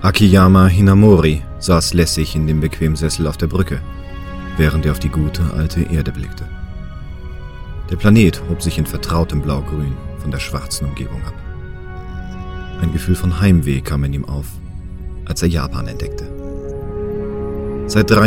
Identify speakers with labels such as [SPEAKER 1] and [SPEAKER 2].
[SPEAKER 1] Akiyama Hinamori saß lässig in dem bequemen Sessel auf der Brücke, während er auf die gute alte Erde blickte. Der Planet hob sich in vertrautem Blaugrün von der schwarzen Umgebung ab. Ein Gefühl von Heimweh kam in ihm auf, als er Japan entdeckte. Seit